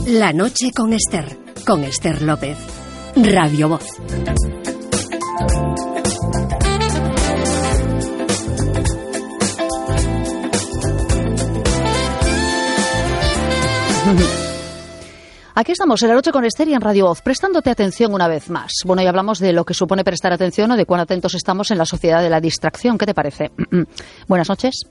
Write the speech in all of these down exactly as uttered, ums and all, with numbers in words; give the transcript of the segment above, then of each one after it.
La noche con Esther, con Esther López. Radio Voz. Aquí estamos, en La noche con Esther y en Radio Voz, prestándote atención una vez más. Bueno, ya hablamos de lo que supone prestar atención o de cuán atentos estamos en la sociedad de la distracción. ¿Qué te parece? Buenas noches.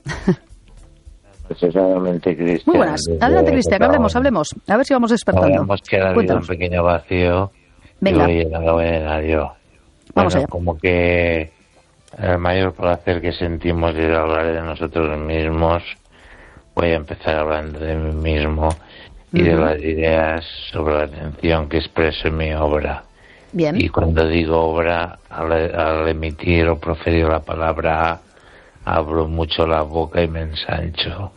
Precisamente, Cristian. Muy buenas. Adelante, Cristian, hablemos, hablemos. A ver si vamos despertando. Hablamos que ha habido un pequeño vacío. Venga. Y voy a en radio. Vamos bueno, allá. Como que el mayor placer que sentimos es hablar de nosotros mismos. Voy a empezar hablando de mí mismo y uh-huh. de las ideas sobre la atención que expreso en mi obra. Bien. Y cuando digo obra, al, al emitir o proferir la palabra A, abro mucho la boca y me ensancho.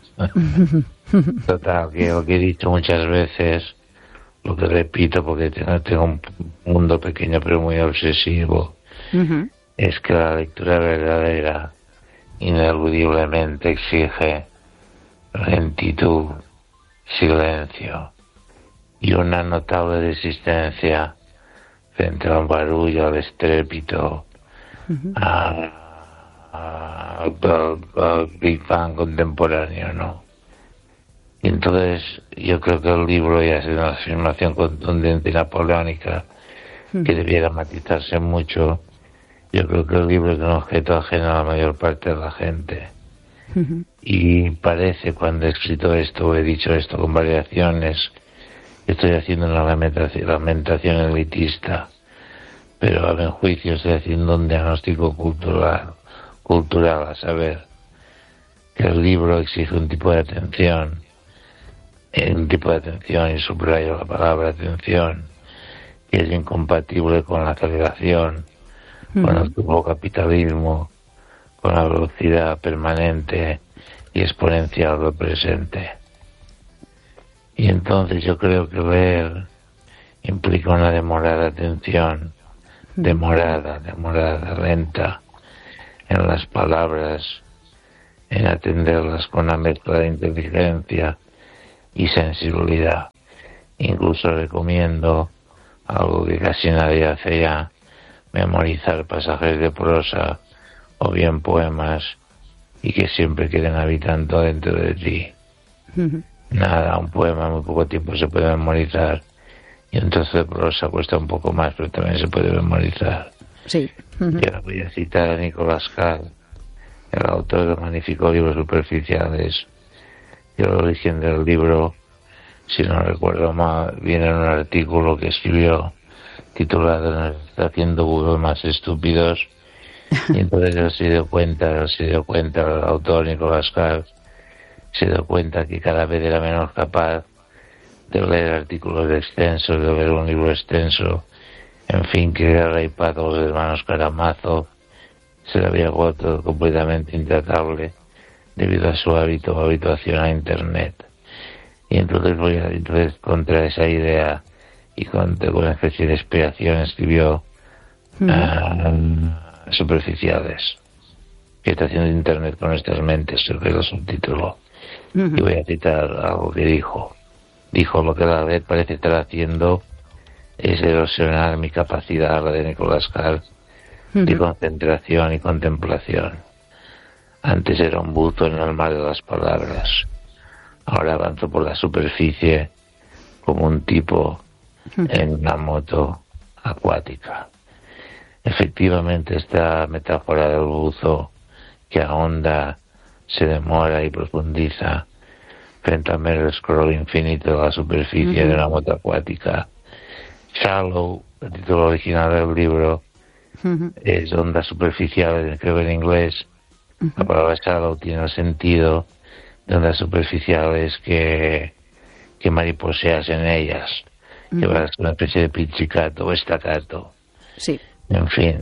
Total, que lo que he dicho muchas veces, lo que repito porque tengo, tengo un mundo pequeño pero muy obsesivo, uh-huh. es que la lectura verdadera ineludiblemente exige lentitud, silencio y una notable resistencia frente al barullo, al estrépito, uh-huh. a Al, al, al Big Bang contemporáneo, ¿no? Y entonces yo creo que el libro ya es una afirmación contundente y napoleónica uh-huh. que debiera matizarse mucho. Yo creo que el libro es un objeto ajeno a la mayor parte de la gente. Uh-huh. Y parece, cuando he escrito esto o he dicho esto con variaciones, que estoy haciendo una lamentación, lamentación elitista, pero a mi juicio estoy haciendo un diagnóstico cultural cultural, a saber que el libro exige un tipo de atención, un tipo de atención, y subrayo la palabra atención, que es incompatible con la aceleración, uh-huh. con el turbocapitalismo, con la velocidad permanente y exponencial del presente. Y entonces yo creo que leer implica una demorada atención, demorada, demorada, lenta, en las palabras, en atenderlas con una mezcla de inteligencia y sensibilidad. Incluso recomiendo algo que casi nadie hace ya, memorizar pasajes de prosa o bien poemas y que siempre queden habitando dentro de ti. Uh-huh. Nada, un poema en muy poco tiempo se puede memorizar y un trozo de prosa cuesta un poco más, pero también se puede memorizar. Sí. Uh-huh. Y ahora voy a citar a Nicolás Carr, el autor del magnífico libro Superficiales. Y el origen del libro, si no recuerdo mal, viene en un artículo que escribió titulado "Nos está haciendo Google más estúpidos". Y entonces él se dio cuenta, él se dio cuenta, el autor Nicolás Carr, se dio cuenta que cada vez era menos capaz de leer artículos extensos, de leer un libro extenso. En fin, que era el iPad o los hermanos Karamazov se le había vuelto completamente intratable debido a su hábito o habituación a Internet. Y entonces voy a, entonces contra esa idea y contra una especie de expiación escribió uh, uh, Superficiales. ¿Qué está haciendo Internet con estas mentes? Creo que lo subtituló. Uh-huh. Y voy a citar algo que dijo. Dijo: lo que la red parece estar haciendo es erosionar mi capacidad, la de Nicolás Carr, uh-huh. de concentración y contemplación. Antes era un buzo en el mar de las palabras. Ahora avanzo por la superficie como un tipo uh-huh. en una moto acuática. Efectivamente, esta metáfora del buzo que ahonda, se demora y profundiza frente al mero scroll infinito de la superficie uh-huh. de una moto acuática. Shallow, el título original del libro, uh-huh. es ondas superficiales, creo en inglés. Uh-huh. La palabra shallow tiene el sentido de ondas superficiales que, que mariposeas en ellas, uh-huh. que vas una especie de pizzicato o staccato. Sí. En fin.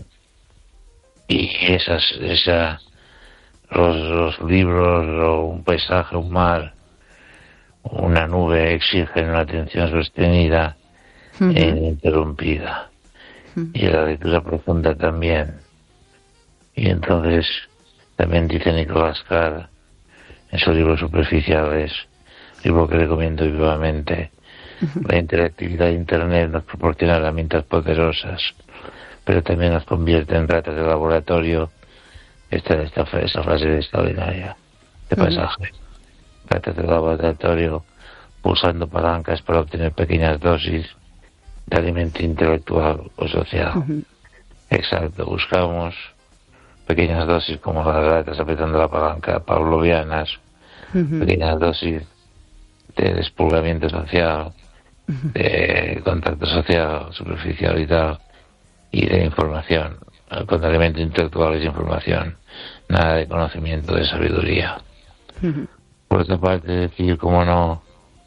Y esas, esa, los, los libros, o un paisaje, un mar, una nube exigen una atención sostenida uh-huh. e ininterrumpida. Uh-huh. Y la lectura profunda también. Y entonces también dice Nicolás Carr en su libro Superficiales, libro que recomiendo vivamente, Uh-huh. La interactividad de Internet nos proporciona herramientas poderosas, pero también nos convierte en ratas de laboratorio. Esta esta esa frase extraordinaria, de pasaje. Uh-huh. Ratas de laboratorio pulsando palancas para obtener pequeñas dosis de alimento intelectual o social. Uh-huh. Exacto, buscamos pequeñas dosis como las ratas apretando la palanca pavlovianas, uh-huh. pequeñas dosis de despulgamiento social, uh-huh. de contacto social, superficial y tal, y de información. Con alimento intelectual es información, nada de conocimiento, de sabiduría. Uh-huh. Por otra parte, decir, como no,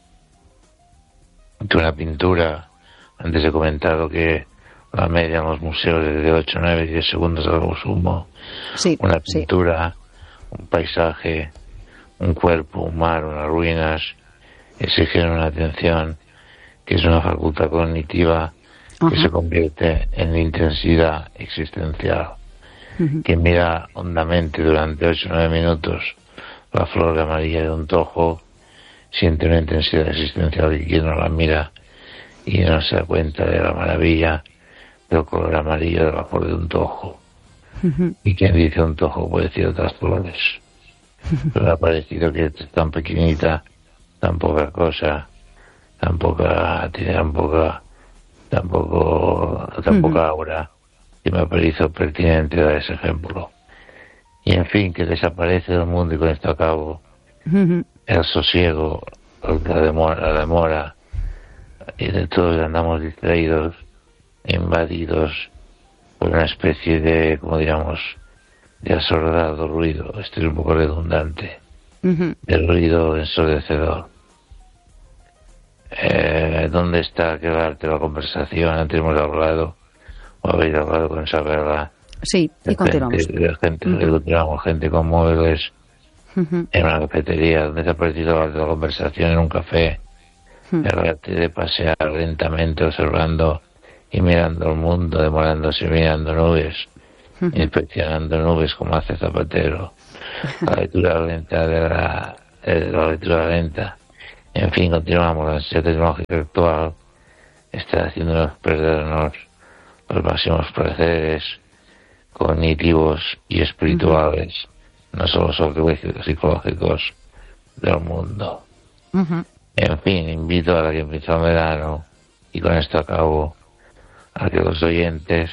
que una pintura, antes he comentado que la media en los museos es de ocho, nueve, diez segundos al consumo. Sí, una pintura, sí. Un paisaje, un cuerpo, un mar, unas ruinas, exigen una atención que es una facultad cognitiva uh-huh. que se convierte en intensidad existencial. Uh-huh. Quien mira hondamente durante ocho o nueve minutos la flor amarilla de un tojo siente una intensidad existencial, y quien no la mira y no se da cuenta de la maravilla del color amarillo de la flor de un tojo. Uh-huh. Y quien dice un tojo puede decir otras flores. Uh-huh. Pero ha parecido que es tan pequeñita, tan poca cosa, tan poca, tiene tan poca, tan poco, tan uh-huh. poca aura, y me ha parecido pertinente dar ese ejemplo. Y en fin, que desaparece del mundo, y con esto acabo, uh-huh. el sosiego, la demora, la demora, y de todos andamos distraídos, invadidos por una especie de, como diríamos, de asordado ruido. Esto es un poco redundante, uh-huh. el ruido ensordecedor. Eh, ¿Dónde está aquel arte de la conversación? Antes hemos hablado, o habéis hablado con Isabela. Sí, y continuamos. Gente, gente, uh-huh. continuamos, gente con muebles, uh-huh. en una cafetería. ¿Dónde se ha perdido el arte de la conversación? En un café. Uh-huh. El arte de pasear lentamente, observando y mirando el mundo, demorándose mirando nubes, uh-huh. inspeccionando nubes como hace Zapatero. La lectura lenta de la, de la lectura lenta. En fin, continuamos. La ansiedad tecnológica actual está haciéndonos perdernos los máximos placeres cognitivos y espirituales, uh-huh. no solo psicológicos del mundo. Uh-huh. En fin, invito a la que empieza el verano, y con esto acabo, a que los oyentes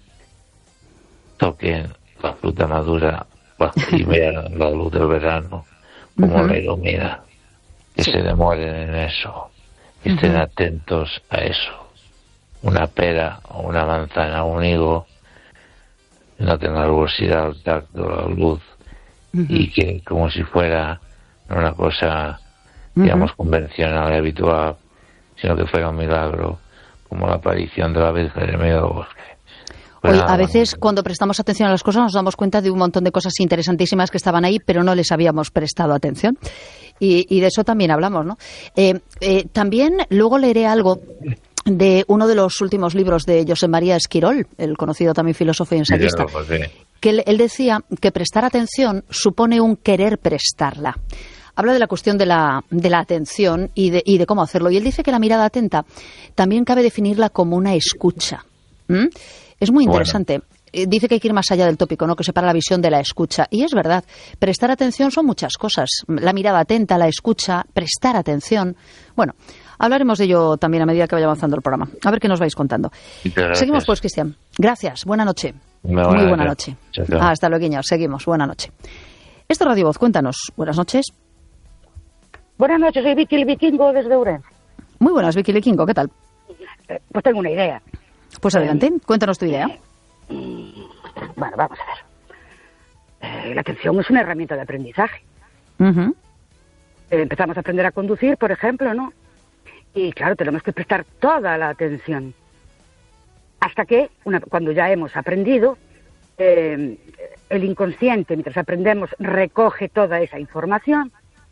toquen la fruta madura y vean la luz del verano como uh-huh. la ilumina, que sí. se demoren en eso, que uh-huh. estén atentos a eso. Una pera o una manzana o un higo no tenga rugosidad al tacto, la luz, uh-huh. y que como si fuera una cosa, digamos, uh-huh. convencional y habitual, sino que fuera un milagro, como la aparición de la Virgen en medio del bosque. Hoy, a veces, cuando prestamos atención a las cosas, nos damos cuenta de un montón de cosas interesantísimas que estaban ahí, pero no les habíamos prestado atención. Y, y de eso también hablamos, ¿no? Eh, eh, también luego leeré algo de uno de los últimos libros de Josep María Esquirol, el conocido también filósofo y ensayista, sí, que él, él decía que prestar atención supone un querer prestarla. Habla de la cuestión de la, de la atención y de, y de cómo hacerlo. Y él dice que la mirada atenta también cabe definirla como una escucha. ¿Mm? Es muy interesante. Bueno. Dice que hay que ir más allá del tópico, ¿no? Que separa la visión de la escucha. Y es verdad, prestar atención son muchas cosas. La mirada atenta, la escucha, prestar atención. Bueno, hablaremos de ello también a medida que vaya avanzando el programa. A ver qué nos vais contando. Seguimos pues, Cristian. Gracias. Buena noche. Buena muy buena noche. noche. Chao, chao. Hasta luego. Seguimos. Buena noche. Esto es Radio Voz. Cuéntanos. Buenas noches. Buenas noches. Soy Vicky el Vikingo desde Ourense. Muy buenas, Vicky el Vikingo. ¿Qué tal? Eh, pues tengo una idea. Pues adelante. Eh, Cuéntanos tu idea. Eh, bueno, vamos a ver. Eh, la atención es una herramienta de aprendizaje. Uh-huh. Eh, empezamos a aprender a conducir, por ejemplo, ¿no? Y claro, tenemos que prestar toda la atención. Hasta que, una, cuando ya hemos aprendido, eh, el inconsciente, mientras aprendemos, recoge toda esa información,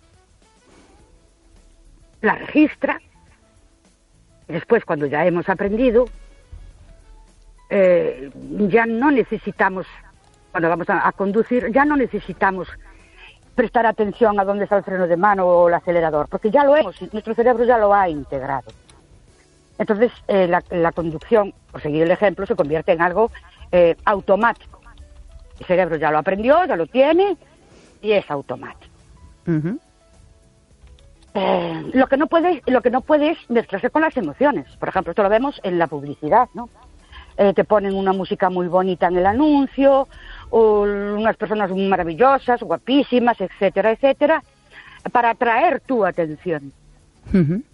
la registra, y después, cuando ya hemos aprendido, eh, ya no necesitamos, cuando vamos a, a conducir, ya no necesitamos prestar atención a dónde está el freno de mano o el acelerador, porque ya lo hemos, nuestro cerebro ya lo ha integrado. Entonces, eh, la, la conducción, por seguir el ejemplo, se convierte en algo eh, automático. El cerebro ya lo aprendió, ya lo tiene, y es automático. Uh-huh. Eh, lo que no puede, lo que no puede es mezclarse con las emociones. Por ejemplo, esto lo vemos en la publicidad, ¿no? Eh, te ponen una música muy bonita en el anuncio, o unas personas maravillosas, guapísimas, etcétera, etcétera, para atraer tu atención Uh-huh.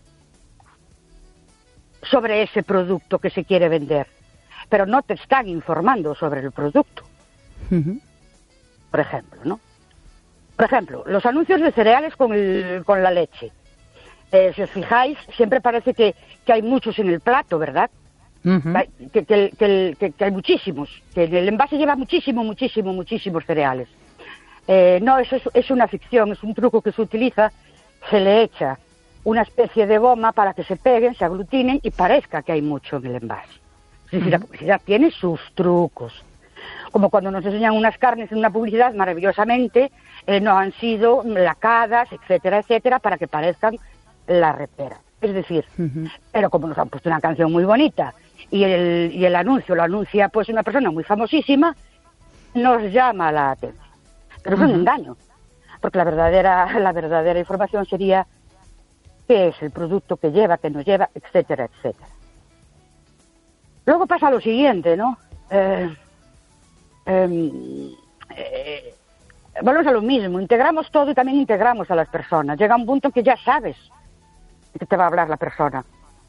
sobre ese producto que se quiere vender. Pero no te están informando sobre el producto. Uh-huh. Por ejemplo, ¿no? Por ejemplo, los anuncios de cereales con, el, con la leche. Eh, si os fijáis, siempre parece que, que hay muchos en el plato, ¿verdad? Uh-huh. Que, que, que, que, que hay muchísimos, que el envase lleva muchísimo, muchísimo, muchísimos cereales. Eh, no, eso es, es una ficción, es un truco que se utiliza, se le echa una especie de goma para que se peguen, se aglutinen y parezca que hay mucho en el envase. Es decir, uh-huh. La publicidad tiene sus trucos. Como cuando nos enseñan unas carnes en una publicidad maravillosamente, eh, no han sido lacadas, etcétera, etcétera, para que parezcan la repera. Es decir, uh-huh. Pero como nos han puesto una canción muy bonita y el, y el anuncio lo anuncia pues una persona muy famosísima, nos llama la atención. Pero uh-huh. Es un engaño, porque la verdadera, la verdadera información sería qué es el producto que lleva, que no lleva, etcétera, etcétera. Luego pasa lo siguiente, ¿no? Eh, eh, eh, volvemos a lo mismo, integramos todo y también integramos a las personas. Llega un punto en que ya sabes de qué te va a hablar la persona.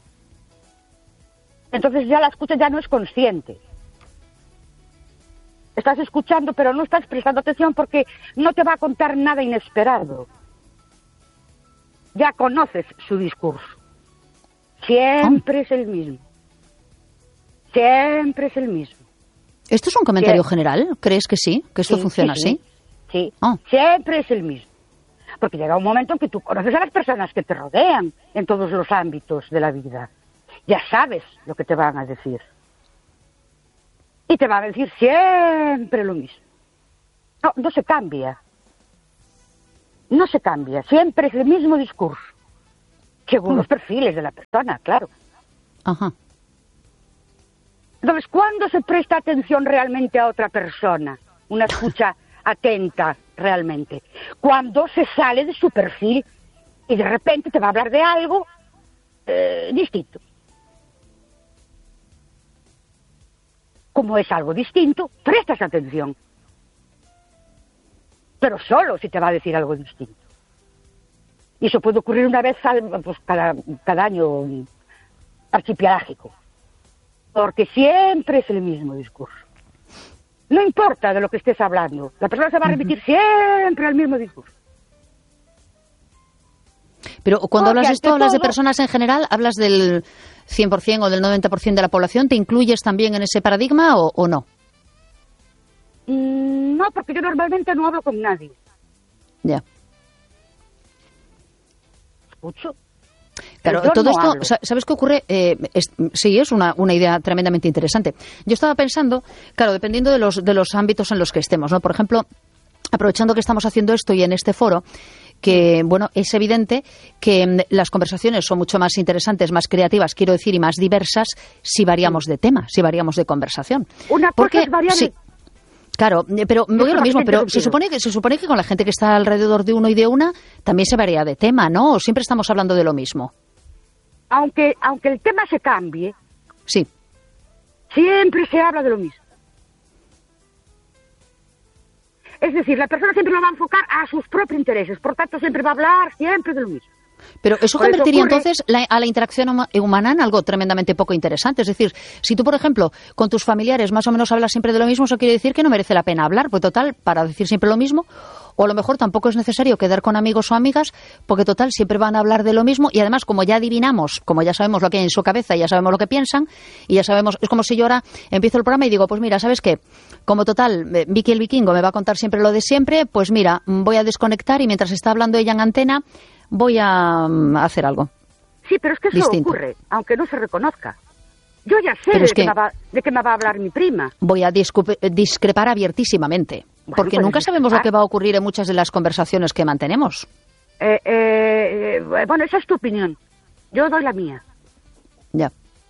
Entonces ya la escucha ya no es consciente. Estás escuchando, pero no estás prestando atención porque no te va a contar nada inesperado. Ya conoces su discurso. Siempre oh. es el mismo. Siempre es el mismo. ¿Esto es un comentario Siempre. general? ¿Crees que sí? ¿Que esto sí, funciona sí, así? Sí, oh. Siempre es el mismo. Porque llega un momento en que tú conoces a las personas que te rodean en todos los ámbitos de la vida. Ya sabes lo que te van a decir. Y te van a decir siempre lo mismo. No, no se cambia. No se cambia. Siempre es el mismo discurso. Según oh. los perfiles de la persona, claro. Ajá. Entonces, ¿cuándo se presta atención realmente a otra persona? Una escucha atenta realmente. Cuando se sale de su perfil y de repente te va a hablar de algo eh, distinto. Como es algo distinto, prestas atención. Pero solo si te va a decir algo distinto. Y eso puede ocurrir una vez al, pues, cada, cada año archipiélago. Porque siempre es el mismo discurso. No importa de lo que estés hablando, la persona se va a repetir uh-huh. siempre el mismo discurso. Pero cuando Porque hablas de esto, hablas todo, de personas en general, hablas del cien por ciento o del noventa por ciento de la población, ¿te incluyes también en ese paradigma o, o no? Mm, no, porque yo normalmente no hablo con nadie. Ya. Escucho. Claro, todo no esto, hablo. ¿Sabes qué ocurre? Eh, es, sí, es una, una idea tremendamente interesante. Yo estaba pensando, claro, dependiendo de los, de los ámbitos en los que estemos, ¿no? Por ejemplo, aprovechando que estamos haciendo esto y en este foro, que, bueno, es evidente que las conversaciones son mucho más interesantes, más creativas, quiero decir, y más diversas si variamos de tema, si variamos de conversación. Una cosa Porque, es variar... Sí, claro, pero me voy a lo mismo, pero se supone que se supone que con la gente que está alrededor de uno y de una también se varía de tema, ¿no? ¿O siempre estamos hablando de lo mismo? Aunque, aunque el tema se cambie, sí, siempre se habla de lo mismo. Es decir, la persona siempre lo va a enfocar a sus propios intereses, por tanto siempre va a hablar siempre de lo mismo. Pero eso Por convertiría eso ocurre... entonces la, a la interacción humana en algo tremendamente poco interesante. Es decir, si tú, por ejemplo, con tus familiares más o menos hablas siempre de lo mismo, eso quiere decir que no merece la pena hablar, pues total, para decir siempre lo mismo, o a lo mejor tampoco es necesario quedar con amigos o amigas, porque total, siempre van a hablar de lo mismo, y además, como ya adivinamos, como ya sabemos lo que hay en su cabeza, ya sabemos lo que piensan, y ya sabemos, es como si yo ahora empiezo el programa y digo, pues mira, ¿sabes qué? Como total, Vicky el Vikingo me va a contar siempre lo de siempre, pues mira, voy a desconectar y mientras está hablando ella en antena, voy a um, hacer algo. Sí, pero es que eso distinto. Ocurre, aunque no se reconozca. Yo ya sé de, es que que me va, de qué me va a hablar mi prima. Voy a discupe, discrepar abiertísimamente, bueno, porque nunca sabemos discrepar. Lo que va a ocurrir en muchas de las conversaciones que mantenemos. Eh, eh, bueno, esa es tu opinión. Yo doy la mía. Ya.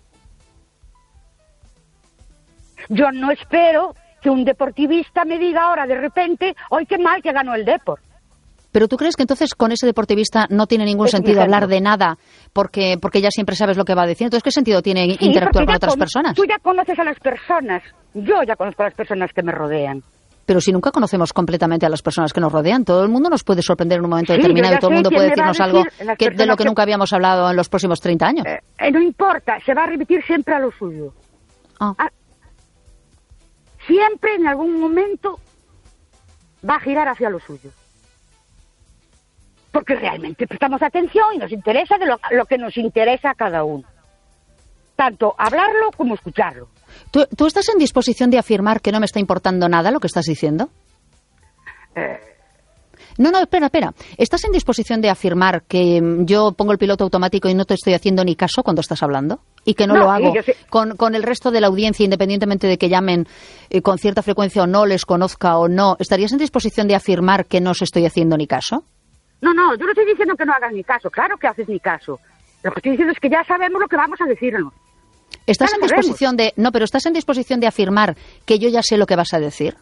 Yo no espero que un deportivista me diga ahora de repente, hoy qué mal que ganó el Depor. Pero ¿tú crees que entonces con ese deportivista no tiene ningún Es un sentido ejemplo. hablar de nada porque porque ya siempre sabes lo que va a decir? Entonces, ¿qué sentido tiene Sí, interactuar porque con ya otras con- personas? Tú ya conoces a las personas. Yo ya conozco a las personas que me rodean. Pero si nunca conocemos completamente a las personas que nos rodean, todo el mundo nos puede sorprender en un momento Sí, determinado yo ya y todo el sé mundo quién puede me va a decirnos algo decir las que, de lo personas que que- nunca habíamos hablado en los próximos treinta años. Eh, eh, no importa, se va a remitir siempre a lo suyo. Ah. Ah, siempre en algún momento va a girar hacia lo suyo. Porque realmente prestamos atención y nos interesa de lo, lo que nos interesa a cada uno. Tanto hablarlo como escucharlo. ¿Tú, tú estás en disposición de afirmar que no me está importando nada lo que estás diciendo? Eh, No, no, espera, espera. ¿Estás en disposición de afirmar que mm, yo pongo el piloto automático y no te estoy haciendo ni caso cuando estás hablando? Y que no, No, lo sí, hago yo sé. con, con el resto de la audiencia, independientemente de que llamen eh, con cierta frecuencia o no, les conozca o no. ¿Estarías en disposición de afirmar que no os estoy haciendo ni caso? no, no, yo no estoy diciendo que no hagas ni caso. Claro que haces ni caso. Lo que estoy diciendo es que ya sabemos lo que vamos a decirnos. ¿Estás Ya en lo sabemos. disposición de... No, pero ¿estás en disposición de afirmar que yo ya sé lo que vas a decir?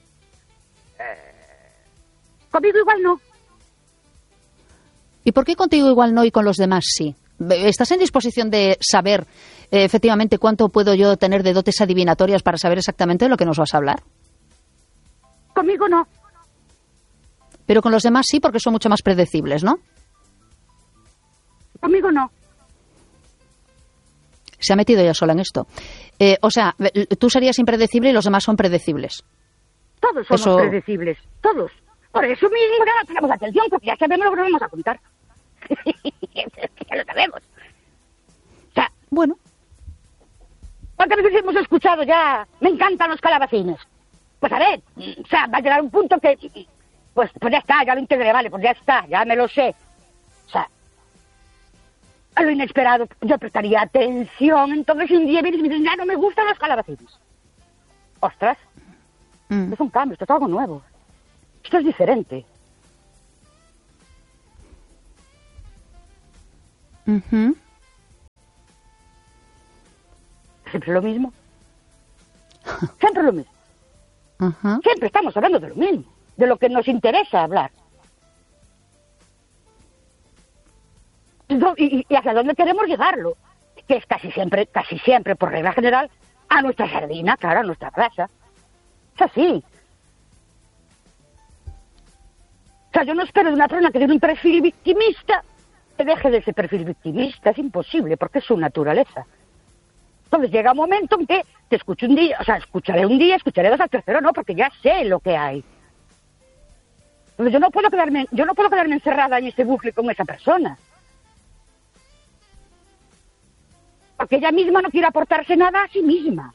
Conmigo igual no. ¿Y por qué contigo igual no y con los demás sí? ¿Estás en disposición de saber eh, efectivamente cuánto puedo yo tener de dotes adivinatorias para saber exactamente de lo que nos vas a hablar? Conmigo no. Pero con los demás sí, porque son mucho más predecibles, ¿no? Conmigo no. Se ha metido ella sola en esto. Eh, o sea, tú serías impredecible y los demás son predecibles. Todos somos Eso- predecibles. Todos. Por eso mismo ya no tenemos atención, porque ya sabemos lo que nos vamos a contar. Ya lo sabemos. O sea, Bueno, ¿cuántas veces hemos escuchado ya? Me encantan los calabacines. Pues a ver, o sea, va a llegar un punto que... Pues, pues ya está, ya lo integré, vale, pues ya está, ya me lo sé. O sea, a lo inesperado yo prestaría atención, entonces si un día vienes y me dices, ya no me gustan los calabacines. Ostras, mm, es un cambio, esto es algo nuevo. Esto es diferente. ujú. Siempre lo mismo. Siempre lo mismo. Ajá. Siempre estamos hablando de lo mismo, de lo que nos interesa hablar. Y, y hacia dónde queremos llevarlo, que es casi siempre, casi siempre, por regla general, a nuestra sardina, claro, a nuestra brasa. Es así. O sea, yo no espero de una persona que tiene un perfil victimista que deje de ese perfil victimista, es imposible, porque es su naturaleza. Entonces llega un momento en que te escucho un día, o sea, escucharé un día, escucharé dos, al tercero no, porque ya sé lo que hay. Entonces yo no puedo quedarme, yo no puedo quedarme encerrada en ese bucle con esa persona. Porque ella misma no quiere aportarse nada a sí misma.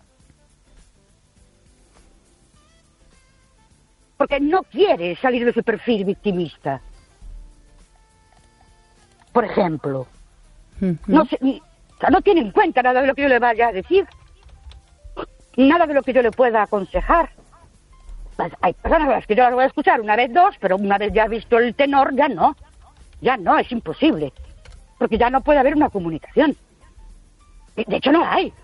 Porque no quiere salir de su perfil victimista. Por ejemplo. Ujú. No, se- o sea, no tiene en cuenta nada de lo que yo le vaya a decir. Nada de lo que yo le pueda aconsejar. Pues hay personas a las que yo las voy a escuchar una vez, dos, pero una vez ya visto el tenor, ya no. Ya no, es imposible. Porque ya no puede haber una comunicación. De de hecho, no la hay.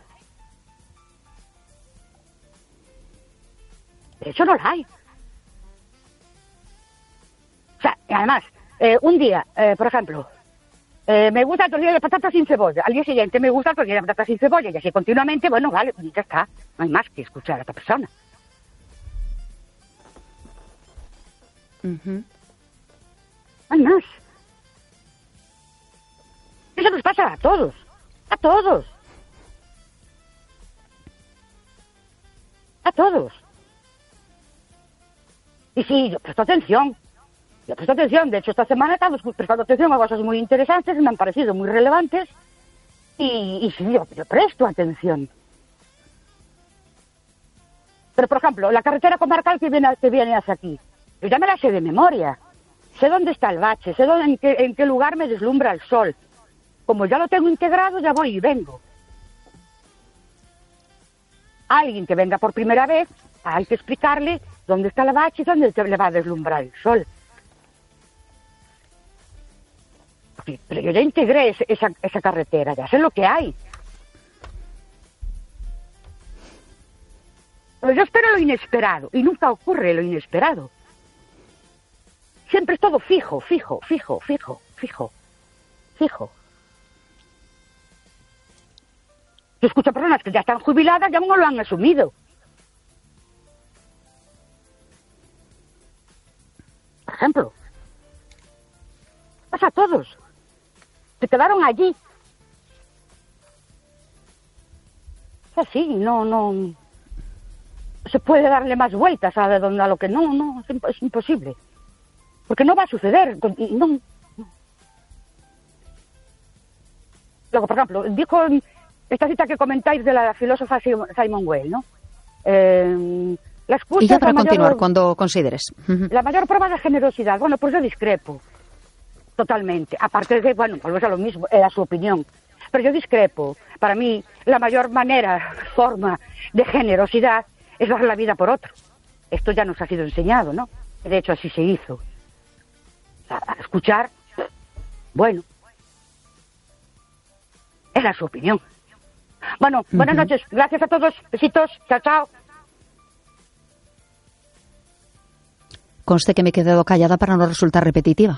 De hecho, no la hay. O sea, y además, eh, un día, eh, por ejemplo, eh, me gusta el tortilla de patatas sin cebolla. Al día siguiente me gusta el tortilla de patatas sin cebolla. Y así continuamente, bueno, vale, ya está. No hay más que escuchar a otra persona. Ujú. No hay más. Eso nos pasa a todos. A todos. A todos. Y sí, yo presto atención. Yo presto atención. De hecho, esta semana he estado prestando atención a cosas muy interesantes, me han parecido muy relevantes. Y, y sí, yo, yo presto atención. Pero, por ejemplo, la carretera comarcal que viene, que viene hacia aquí, yo ya me la sé de memoria. Sé dónde está el bache, sé dónde, en, qué, en qué lugar me deslumbra el sol. Como ya lo tengo integrado, ya voy y vengo. Alguien que venga por primera vez, hay que explicarle dónde está el bache y dónde te- le va a deslumbrar el sol. pero yo ya integré ese, esa, esa carretera, ya sé lo que hay. Pero yo espero lo inesperado, y nunca ocurre lo inesperado. Siempre es todo fijo, fijo, fijo, fijo, fijo, fijo. Yo escucho personas que ya están jubiladas y aún no lo han asumido. Por ejemplo, pasa a todos. Se quedaron allí. Es así, no, no... se puede darle más vueltas a, donde, a lo que no, no, es, imp- es imposible. Porque no va a suceder. No, no. Luego, por ejemplo, dijo esta cita que comentáis de la filósofa Simone Weil, ¿no? Eh, la excusa y ya para mayor, continuar, cuando consideres. La mayor prueba de generosidad. Bueno, pues yo discrepo. Totalmente. Aparte de que, bueno, volvemos a lo mismo, era su opinión. Pero yo discrepo. Para mí, la mayor manera, forma de generosidad es dar la vida por otro. Esto ya nos ha sido enseñado, ¿no? De hecho, así se hizo. A escuchar, bueno, era su opinión. Bueno, uh-huh. Buenas noches. Gracias a todos. Besitos. Chao, chao. Conste que me he quedado callada para no resultar repetitiva.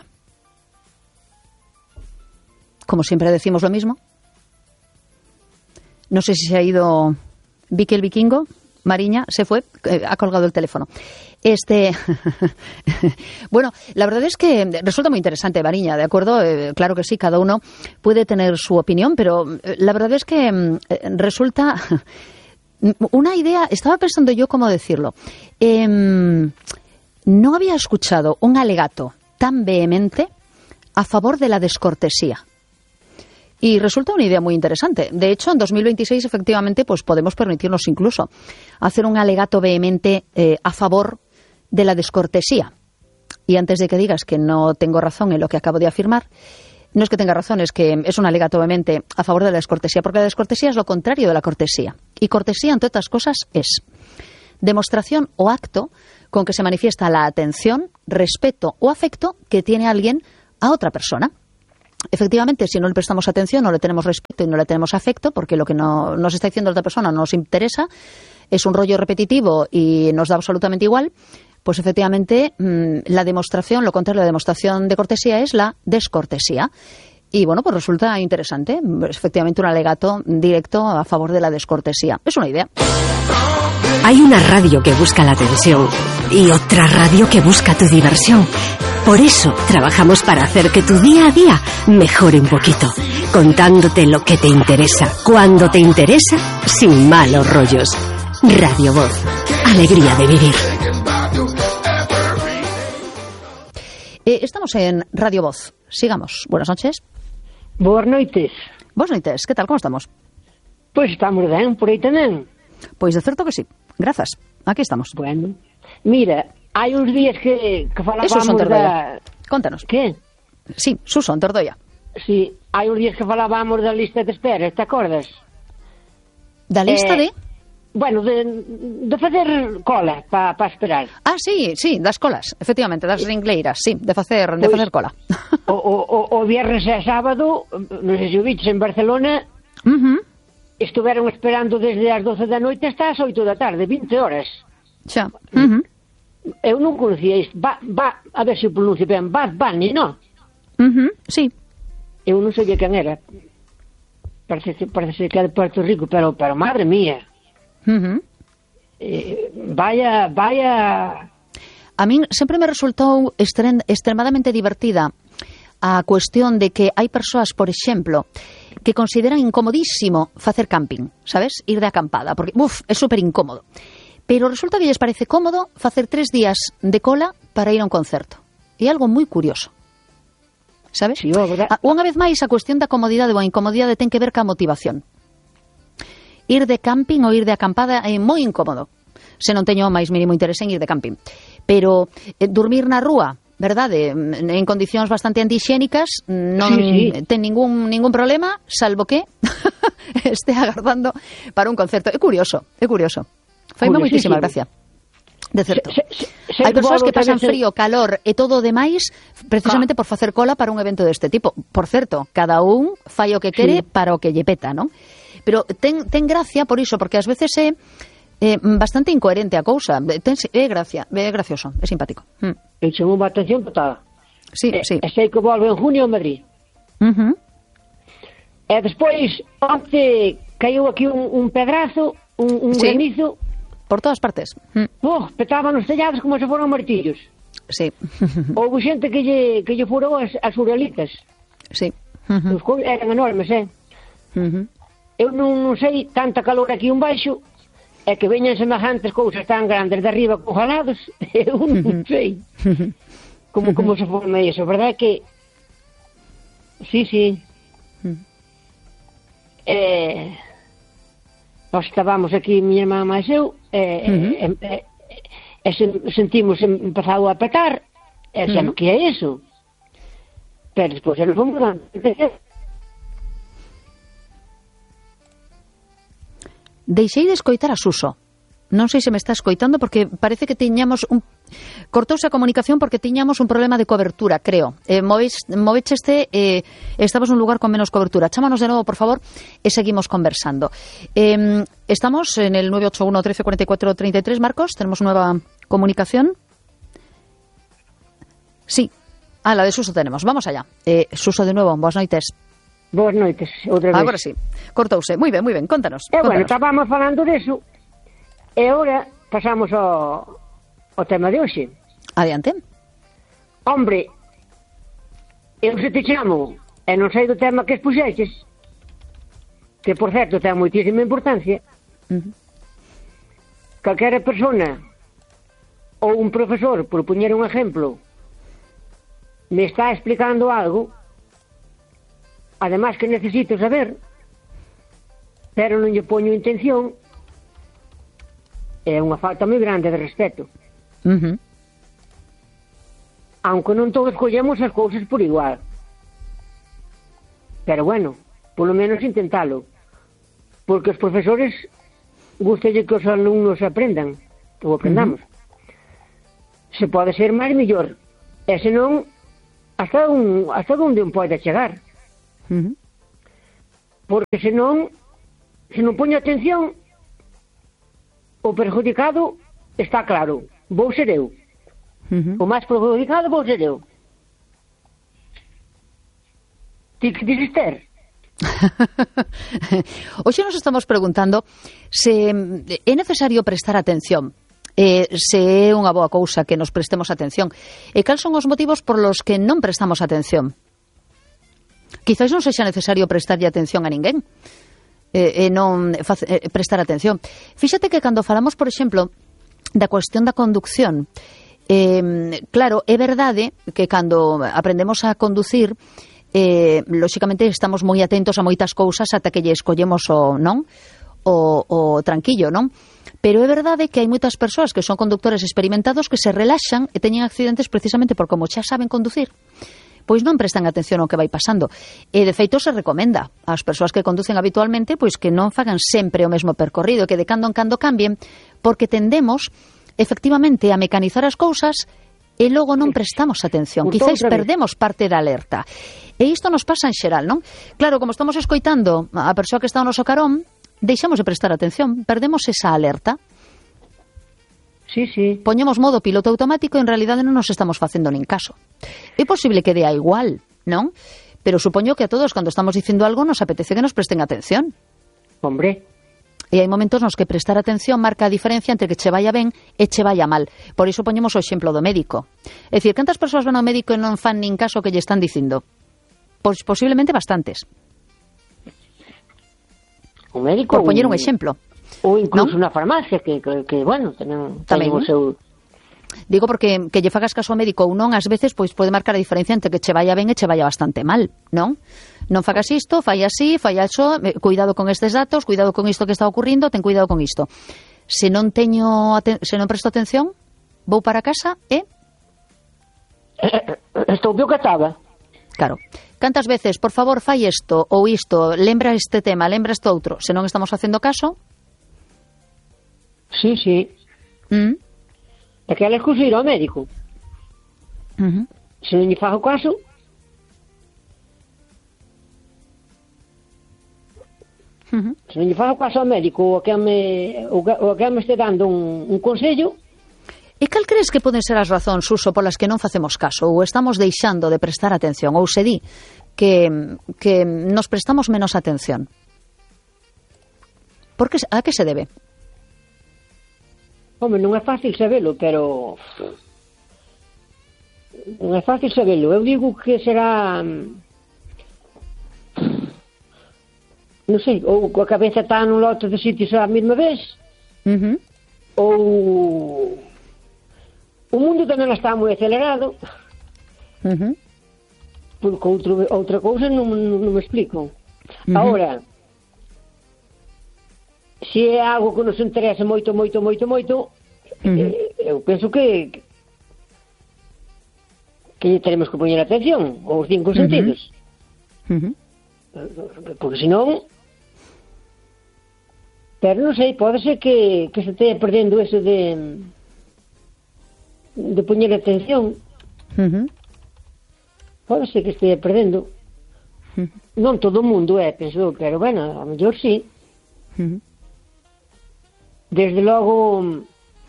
Como siempre decimos lo mismo. No sé si se ha ido Vicky el Vikingo. Mariña se fue, eh, ha colgado el teléfono. Este, bueno, la verdad es que resulta muy interesante, Mariña, ¿de acuerdo? Eh, claro que sí, cada uno puede tener su opinión, pero eh, la verdad es que eh, resulta una idea, estaba pensando yo cómo decirlo. Eh, no había escuchado un alegato tan vehemente a favor de la descortesía. Y resulta una idea muy interesante. De hecho, en dos mil veintiséis, efectivamente, pues podemos permitirnos incluso hacer un alegato vehemente eh, a favor de la descortesía. Y antes de que digas que no tengo razón en lo que acabo de afirmar, no es que tenga razón, es que es un alegato vehemente a favor de la descortesía, porque la descortesía es lo contrario de la cortesía. Y cortesía, entre otras cosas, es demostración o acto con que se manifiesta la atención, respeto o afecto que tiene alguien a otra persona. Efectivamente, si no le prestamos atención, no le tenemos respeto y no le tenemos afecto, porque lo que no, nos está diciendo la otra persona no nos interesa, es un rollo repetitivo y nos da absolutamente igual, pues efectivamente mmm, la demostración, lo contrario de la demostración de cortesía es la descortesía. Y bueno, pues resulta interesante, es efectivamente un alegato directo a favor de la descortesía. Es una idea. Hay una radio que busca la atención y otra radio que busca tu diversión. Por eso trabajamos para hacer que tu día a día mejore un poquito, contándote lo que te interesa, cuando te interesa, sin malos rollos. Radio Voz, alegría de vivir. Eh, estamos en Radio Voz. Sigamos. Buenas noches. Boas noites. Boas noites. Que tal? Como estamos? Pois estamos ben, por aí tamén. Pois de certo que sí. Grazas. Aquí estamos. Bueno, mira, hai uns días que, que falábamos Susan da... Contanos. Que? Sí, Susan Tordoia. Sí, hai uns días que falábamos da lista de espera, te acordas? Da lista eh, de... Bueno, de, de facer cola para pa esperar. Ah, sí, sí, das colas, efectivamente, das ringleiras, sí, de facer, de Pois, facer cola. O, o, o viernes e sábado, non sei se o viches, en Barcelona, Uh-huh. estuveron esperando desde as doce da noite hasta as oito da tarde, vinte horas. Xa. Uh-huh. Eu non conocía isto. Va, va, a ver se o pronuncio ben. Bad Bunny, non? Uh-huh. Sí. Eu non sabía quen era. Parece, parece que é de Puerto Rico, pero, pero madre mía. Uh-huh. Eh, vaya, vaya... A min sempre me resultou extrem, extremadamente divertida a cuestión de que hai persoas, por exemplo, que consideran incomodísimo facer camping, sabes? Ir de acampada, porque, uf, é super incómodo. Pero resulta que lles parece cómodo facer tres días de cola para ir a un concerto. É algo moi curioso. Sabes? Sí, verdad. A, unha vez máis, a cuestión da comodidade ou a incomodidade ten que ver ca motivación. Ir de camping ou ir de acampada é moi incómodo. Se non teño máis mínimo interese en ir de camping. Pero eh, dormir na rúa, verdade, en condicións bastante antixénicas, non sí, sí. ten ningún ningún problema, salvo que este agardando para un concerto. É curioso, é curioso. Faime moitísima gracia. De certo. Se, se, se Hai persoas que pasan se... frío, calor e todo o demais precisamente ah. por facer cola para un evento deste tipo. Por certo, cada un fai o que quere sí. para o que lle peta, non? Pero ten, ten gracia por iso, porque ás veces é eh, bastante incoherente a cousa. Ten, é gracia, é gracioso, é simpático. Mm. Eu chamo a atención total. Sí, e, sí. E sei que volve en junio a Madrid. Uh-huh. E despois, onte caiu aquí un, un pedrazo, un, un sí. granizo. Por todas partes. Mm. Oh, petaban os tellados como se foran martillos. Sí. Houve xente que lle, que lle furou as, as uralitas. Sí. Uh-huh. Os cois eran enormes, eh? Uh-huh. Eu non, non sei tanta calor aquí un baixo, e que veñan semejantes cousas tan grandes de arriba congelados, eu non sei. Como, como se forma iso, verdad que... Sí, sí. Uh-huh. Eh... Nós estábamos aquí, miña irmá máis eu, e, uh-huh. e, e, e sentimos empezado a petar, e xa uh-huh. no que é iso. Pero despois nos fomos dando. Deixei de escoitar a Suso. Non sei se me está escoitando porque parece que tiñamos un... Cortouse a comunicación porque tiñamos un problema de cobertura, creo. Eh, Movecheste, eh, estamos nun lugar con menos cobertura. Chámanos de novo, por favor, e seguimos conversando. Eh, estamos en el nueve ocho uno, trece, cuarenta y cuatro, treinta y tres, Marcos. Tenemos nueva comunicación. Sí. Ah, la de Suso tenemos. Vamos allá. Eh, Suso, de nuevo, boas noites. Boas noites, outra vez. Agora sí. Cortouse. Moi ben, moi ben. Contanos. E, contanos. bueno, estábamos falando deso. E agora pasamos ao, ao tema de hoxe. Adiante. Hombre, eu se te chamo e non sei do tema que expuxeches, que por certo ten moitísima importancia, uh-huh. calquera persona ou un profesor, por poñer un exemplo, me está explicando algo, además que necesito saber, pero non lle poño intención, é unha falta moi grande de respeto. Uh-huh. Aunque non todos collemos as cousas por igual. Pero bueno, polo menos intentalo. Porque os profesores gustalle que os alumnos aprendan, ou aprendamos. Uh-huh. Se pode ser máis mellor. E senón, hasta, un, hasta onde un pode chegar. Uh-huh. Porque senón, se non poño atención, o perjudicado está claro, vou ser eu. Uh-huh. O máis perjudicado vou ser eu. Ti que dices ter? Hoxe nos estamos preguntando se é necesario prestar atención, eh, se é unha boa cousa que nos prestemos atención, e cal son os motivos por los que non prestamos atención. Quizás non sexa necesario prestarlle atención a ninguén, e non prestar atención. Fíxate que cando falamos, por exemplo, da cuestión da conducción, eh, claro, é verdade que cando aprendemos a conducir, eh, lóxicamente estamos moi atentos a moitas cousas ata que lle escollemos o, non? O, o tranquillo, non? Pero é verdade que hai moitas persoas que son conductores experimentados que se relaxan e teñen accidentes precisamente por como xa saben conducir, pois non prestan atención ao que vai pasando. E, de feito, se recomenda ás persoas que conducen habitualmente pois que non fagan sempre o mesmo percorrido, que de cando en cando cambien, porque tendemos, efectivamente, a mecanizar as cousas e logo non prestamos atención. Quizáis perdemos parte da alerta. E isto nos pasa en xeral, non? Claro, como estamos escoitando a persoa que está ao noso carón, deixamos de prestar atención, perdemos esa alerta. Sí, sí. Poñemos modo piloto automático e en realidade non nos estamos facendo nin caso. É posible que dea igual, non? Pero supoño que a todos, cando estamos dicindo algo, nos apetece que nos presten atención. Hombre. E hai momentos nos que prestar atención marca a diferencia entre que che vaya ben e che vaya mal. Por iso poñemos o exemplo do médico. É dicir, cantas persoas van ao médico e non fan nin caso que lle están dicindo? Pois posiblemente bastantes. O médico... Por poñer un exemplo. Ou incluso ¿no? na farmacia, que, que, que bueno, tenen, tenen o seu... Digo porque que lle fagas caso ao médico ou non, ás veces pois pode marcar a diferencia entre que che vaya ben e che vaya bastante mal, non? Non fagas isto, fai así, fai iso, cuidado con estes datos, cuidado con isto que está ocurrindo, ten cuidado con isto. Se non teño, se non presto atención, vou para casa e... Estou bio que estaba. Claro. Cantas veces, por favor, fai isto ou isto, lembra este tema, lembra este outro, se non estamos facendo caso... Sí, sí. Mm. Aquela cousa ir ao médico. Uh-huh. Se non lle fago caso, uh-huh. se non lle fago caso ao médico ou a que me, ou a que me este dando un, un consello. E cal crees que poden ser as razóns, Suso, polas que non facemos caso ou estamos deixando de prestar atención ou se di que, que nos prestamos menos atención? Por que, a que se debe? Home, non é fácil sabelo, pero non é fácil sabelo. Eu digo que será, non sei, ou a cabeza está nun lote de sitios á mesma vez, Uh-huh. ou o mundo tamén está moi acelerado, Uh-huh. porque outro, outra cousa non, non, non me explico. Uh-huh. Ahora, se é algo que nos interesa moito, moito, moito, moito, Uh-huh. eh, eu penso que que teremos que poñer atención aos cinco Uh-huh. sentidos. Uh-huh. Porque senón, pero non sei, pode ser que, que se estea perdendo eso de de poñer atención. Uh-huh. Pode ser que estea perdendo. Uh-huh. Non todo o mundo é, penso, pero bueno, a mellor sí. Uh-huh. Desde logo,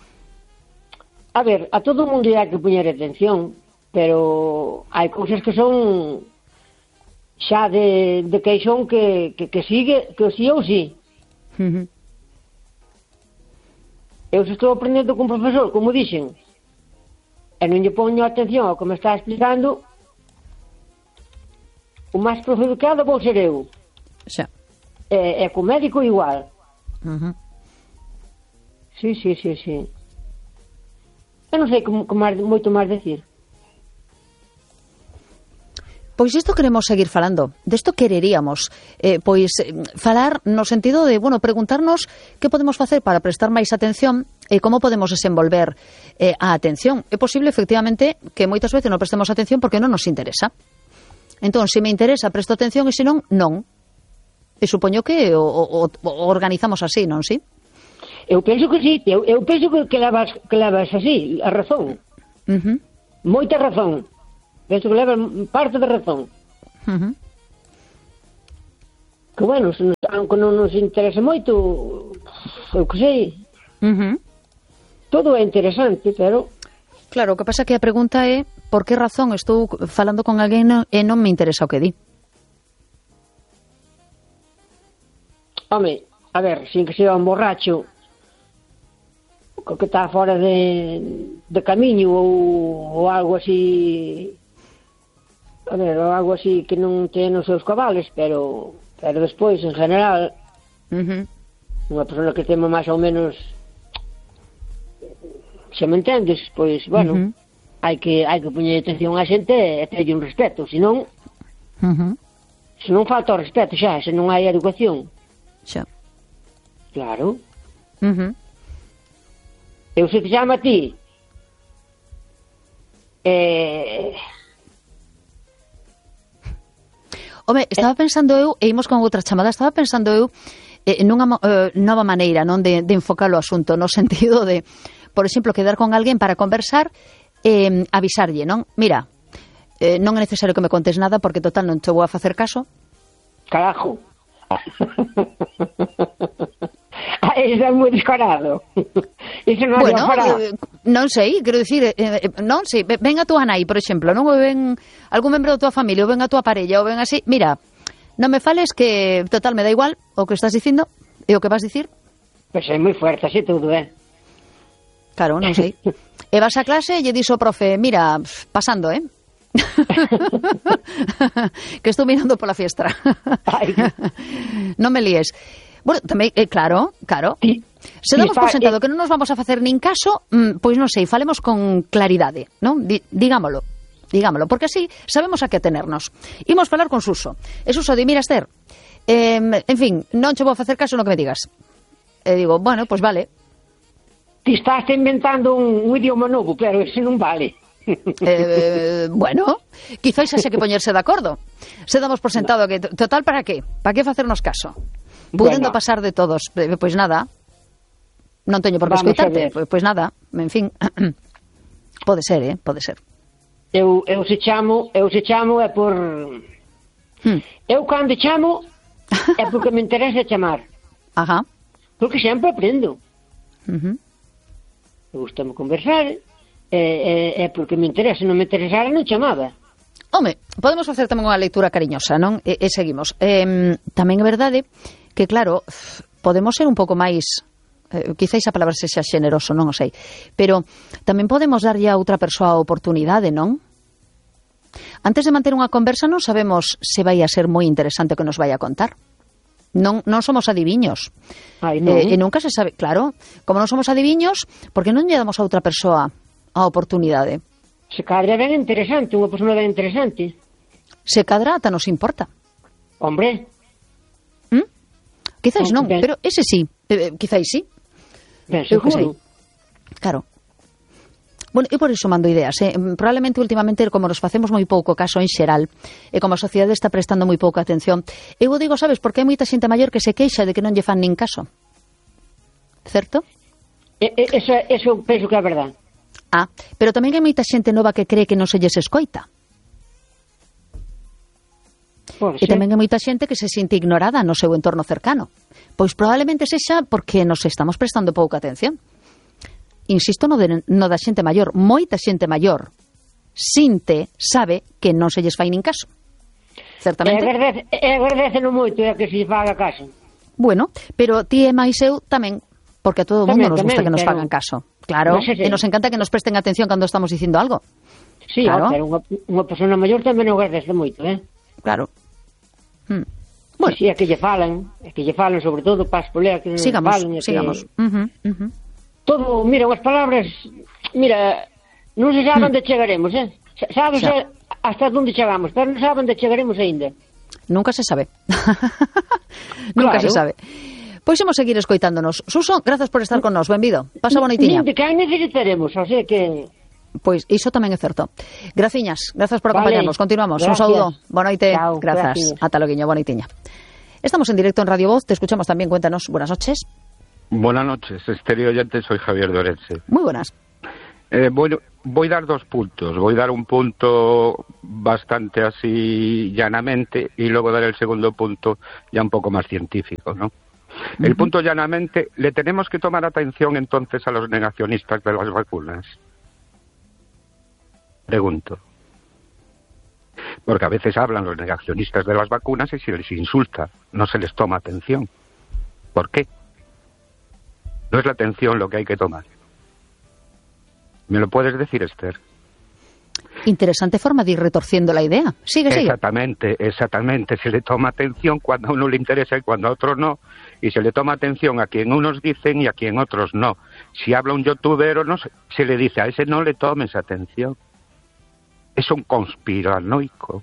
a ver, a todo o mundo hai que poñer atención, pero hai cousas que son xa de, de queixón que, que, que sigue, que o sí ou sí. Uh-huh. Eu se estou aprendendo con profesor, como dixen, e non lle poño atención ao que me está explicando, o máis perjudicado vou ser eu. Xa. E, e co médico igual. Uh-huh. Sí, sí, sí, sí. Eu non sei como, como máis, moito máis decir. Pois isto queremos seguir falando, desto quereríamos, eh, pois eh, falar no sentido de, bueno, preguntarnos que podemos facer para prestar máis atención e como podemos desenvolver eh, a atención. É posible, efectivamente, que moitas veces non prestemos atención porque non nos interesa. Entón, se me interesa, presto atención e se non, non. E supoño que o, o, o organizamos así, non, si? Eu penso que sí, eu, eu penso que, que, levas, que levas así, a razón. Uh-huh. Moita razón. Penso que leva parte da razón. Uh-huh. Que bueno, se nos, aunque non nos interesa moito, eu que sei, Uh-huh. todo é interesante, pero Claro, o que pasa que a pregunta é por que razón estou falando con alguén e non me interesa o que di. home, a ver, sin que sea un borracho co que está fora de, de camiño ou, ou algo así, a ver, ou algo así que non ten os seus cabales, pero pero despois, en general, Uh-huh. unha persona que teme máis ou menos, se me entendes, pois, bueno, Uh-huh. hai que hai que poñer atención á xente e terlle un respeto, senón, Uh-huh. se non falta o respeto xa, se non hai educación. Xa. Claro. Uh-huh. Eu se te chamo a ti, eh... Home, estaba pensando eu, e imos con outra chamada, estaba pensando eu eh, nunha eh, nova maneira, non, de, de enfocar o asunto, no sentido de, por exemplo, quedar con alguén para conversar, eh, avisarlle, non? Mira, eh, non é necesario que me contes nada porque total non te vou a facer caso. Carajo. Eso é moi descarado. Iso non Bueno, é para... eh, non sei, quero dicir, eh, eh, non sei, ven a tua nai, por exemplo, non, ou ven algún membro da tua familia, ou ven a tua parella, ou ven así, mira, non me fales que total me dá igual o que estás dicindo e o que vas dicir. Pois é moi fuerte, así todo, eh? Claro, non sei. E vas a clase e lle dixo o profe, mira, pasando, eh? Que estou mirando pola fiestra. Non me líes. Bueno, tamén, eh, claro, claro. Sí. Se damos Sí, por está, sentado eh... que non nos vamos a facer nin caso, mm, pois non sei, falemos con claridade, non? Di, digámolo, digámolo, porque así sabemos a que atenernos. Imos falar con Suso. E Suso di, mira, Esther, eh, en fin, non che vou facer caso no que me digas. E digo, bueno, pois vale. Ti estás inventando un, un idioma novo, pero ese non vale. Eh, bueno, quizáis xa que poñerse de acordo. Se damos por sentado que total, para qué? Para que facernos caso? Podendo Bueno. pasar de todos, pois nada. Non teño por que Vamos a escoitarte, ver. pois, pois nada, en fin. Pode ser, eh? Pode ser. Eu, eu se chamo, eu se chamo é por... Hmm. Eu cando chamo é porque me interesa chamar. Ajá. Porque sempre aprendo. Uh-huh. Gusta-me conversar, é, é, é porque me interesa, non me interesara non chamaba. Home, podemos facer tamén unha leitura cariñosa, non? E, e seguimos. Eh, tamén é verdade que, claro, podemos ser un pouco máis, eh, quizáis a palabra sexa xeneroso, non o sei, pero tamén podemos darlle a outra persoa a oportunidade, non? Antes de manter unha conversa non sabemos se vai a ser moi interesante o que nos vai a contar. Non, non somos adiviños. Ai, non. Eh, e nunca se sabe, claro, como non somos adiviños, por que non lle damos a outra persoa a oportunidade? Se cadra ben interesante, unha persona ben interesante. Se cadra ata nos importa. Hombre. ¿Mm? Quizáis non, ben. pero ese sí. Eh, quizáis sí. Ben, eu que sei. seguro. Claro. Bueno, eu por iso mando ideas. Eh? Probablemente últimamente, como nos facemos moi pouco caso en xeral, e como a sociedade está prestando moi pouca atención, eu digo, sabes, porque hai moita xente maior que se queixa de que non lle fan nin caso. Certo? E, e, eso, eso penso que é verdade. Ah, pero tamén hai moita xente nova que cree que non se lles escoita. Pode E ser. tamén hai moita xente que se sinte ignorada no seu entorno cercano. Pois probablemente sexa porque nos estamos prestando pouca atención. Insisto no, de, no da xente maior. Moita xente maior sinte, sabe que non se lles fai nin caso. Certamente. E agradece, e agradeceno moito é que se faga caso. Bueno, pero ti e máis eu tamén, porque a todo o mundo Tamén, nos gusta tamén, que nos pero... fagan caso. Claro, No sé, sí. e nos encanta que nos presten atención cando estamos dicindo algo. Sí, claro. ó, pero unha, unha persona maior tamén o agradece moito, eh? Claro. Hmm. Bueno. Sí, é que lle falan, é que lle falan sobre todo para as poleas que sigamos, falan. sigamos. Que... Uh-huh, uh-huh. Todo, mira, as palabras, mira, non se sabe hmm. onde chegaremos, eh? Sabes eh, hasta onde chegamos, pero non sabe onde chegaremos aínda. Nunca se sabe. Nunca claro. se sabe. Pois imos seguir escoitándonos. Suso, grazas por estar con nós. Benvido. Pasa bonoitiña. Nin de que necesitaremos, o sea que... Pois iso tamén é certo. Graciñas, grazas por Vale. acompañarnos. Continuamos. Gracias. Un saúdo. Boa noite. Chao, grazas. gracias. Ata loguiño, bonoitiña. Estamos en directo en Radio Voz. Te escuchamos también. Cuéntanos. Buenas noches. Buenas noches, estéreo oyente. Soy Javier de Orense. Muy buenas. Eh, voy, voy a dar dos puntos. Voy a dar un punto bastante así llanamente y luego dar el segundo punto ya un poco más científico, ¿no? El punto llanamente, ¿le tenemos que tomar atención entonces a los negacionistas de las vacunas? Pregunto. Porque a veces hablan los negacionistas de las vacunas y se les insulta, no se les toma atención. ¿Por qué? No es la atención lo que hay que tomar. ¿Me lo puedes decir, Esther? Interesante forma de ir retorciendo la idea. Sigue, sigue. Exactamente, exactamente. Se le toma atención cuando a uno le interesa y cuando a otro no. Y se le toma atención a quien unos dicen y a quien otros no. Si habla un youtuber o no, se le dice a ese no le tomes atención. Es un conspiranoico.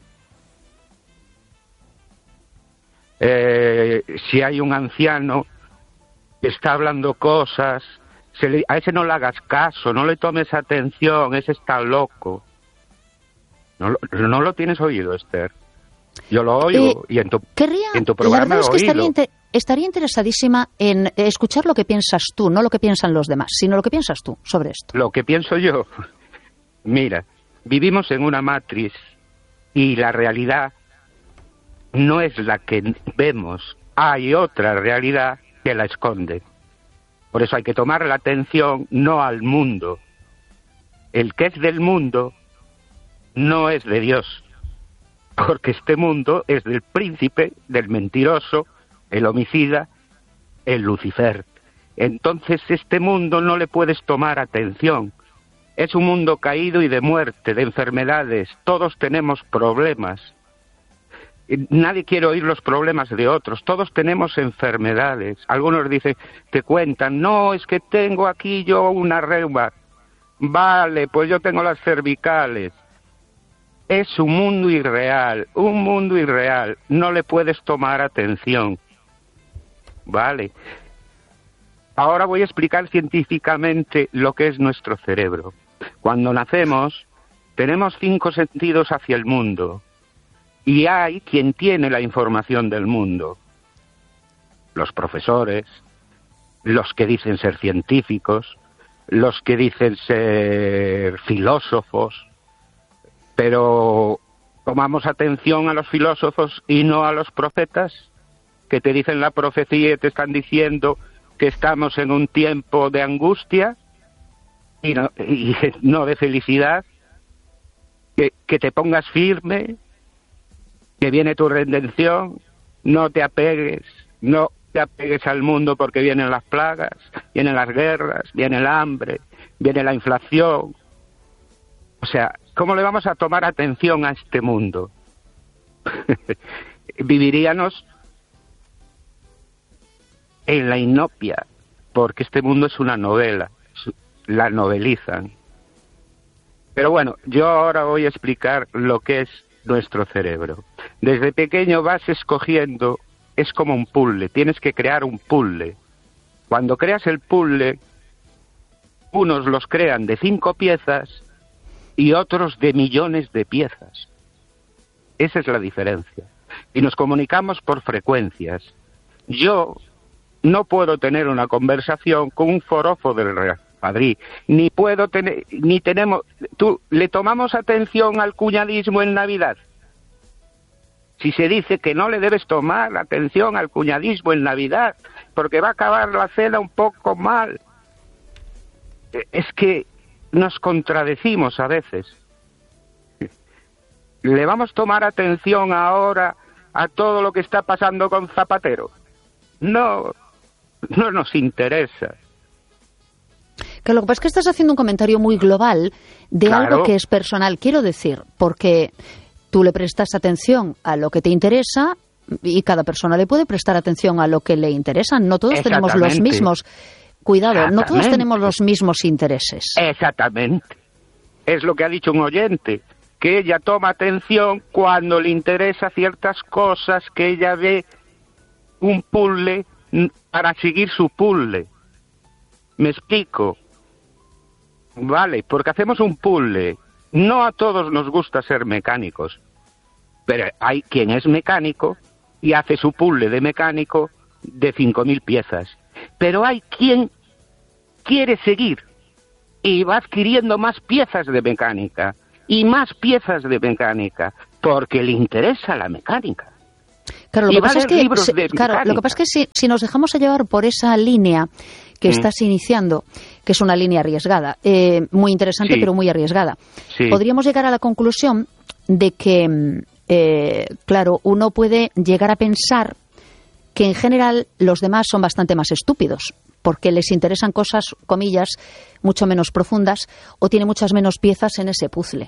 Eh, si hay un anciano que está hablando cosas, se le, a ese no le hagas caso, no le tomes atención, ese está loco. No lo, no lo tienes oído, Esther. Yo lo oigo eh, y en tu, querría, en tu programa la verdad es que lo he estaría, oído. inter, estaría interesadísima en escuchar lo que piensas tú, no lo que piensan los demás, sino lo que piensas tú sobre esto. Lo que pienso yo, mira, vivimos en una matriz y la realidad no es la que vemos. Hay otra realidad que la esconde. Por eso hay que tomar la atención no al mundo. El que es del mundo no es de Dios, porque este mundo es del príncipe, del mentiroso, el homicida, el Lucifer. Entonces este mundo no le puedes tomar atención. Es un mundo caído y de muerte, de enfermedades. Todos tenemos problemas. Nadie quiere oír los problemas de otros. Todos tenemos enfermedades. Algunos dicen, te cuentan, no, es que tengo aquí yo una reuma. Vale, pues yo tengo las cervicales. Es un mundo irreal, un mundo irreal. No le puedes tomar atención. Vale. Ahora voy a explicar científicamente lo que es nuestro cerebro. Cuando nacemos, tenemos cinco sentidos hacia el mundo. Y hay quien tiene la información del mundo. Los profesores, los que dicen ser científicos, los que dicen ser filósofos, pero tomamos atención a los filósofos y no a los profetas, que te dicen la profecía y te están diciendo que estamos en un tiempo de angustia y no, y no de felicidad, que, que te pongas firme, que viene tu redención, no te apegues, no te apegues al mundo porque vienen las plagas, vienen las guerras, viene el hambre, viene la inflación. O sea, ¿cómo le vamos a tomar atención a este mundo? Viviríamos en la inopia, porque este mundo es una novela, la novelizan. Pero bueno, yo ahora voy a explicar lo que es nuestro cerebro. Desde pequeño vas escogiendo, es como un puzzle, tienes que crear un puzzle. Cuando creas el puzzle, unos los crean de cinco piezas y otros de millones de piezas. Esa es la diferencia. Y nos comunicamos por frecuencias. Yo no puedo tener una conversación con un forofo del Real Madrid, ni puedo tener, ni tenemos, tú, ¿le tomamos atención al cuñadismo en Navidad? Si se dice que no le debes tomar atención al cuñadismo en Navidad, porque va a acabar la cena un poco mal. Es que nos contradecimos a veces. ¿Le vamos a tomar atención ahora a todo lo que está pasando con Zapatero? No, no nos interesa. Que lo que pasa es que estás haciendo un comentario muy global de claro. algo que es personal. Quiero decir, porque tú le prestas atención a lo que te interesa y cada persona le puede prestar atención a lo que le interesa. No todos tenemos los mismos. Cuidado, no todos tenemos los mismos intereses. Exactamente. Es lo que ha dicho un oyente, que ella toma atención cuando le interesa ciertas cosas, que ella ve un puzzle para seguir su puzzle. ¿Me explico? Vale, porque hacemos un puzzle. No a todos nos gusta ser mecánicos, pero hay quien es mecánico y hace su puzzle de mecánico de cinco mil piezas. Pero hay quien quiere seguir y va adquiriendo más piezas de mecánica y más piezas de mecánica porque le interesa la mecánica. Claro, lo que pasa es que, se, claro, lo que pasa es que si, si nos dejamos llevar por esa línea que mm. estás iniciando, que es una línea arriesgada, eh, muy interesante, sí. pero muy arriesgada, sí. podríamos llegar a la conclusión de que, eh, claro, uno puede llegar a pensar que en general los demás son bastante más estúpidos, porque les interesan cosas, comillas, mucho menos profundas, o tiene muchas menos piezas en ese puzzle.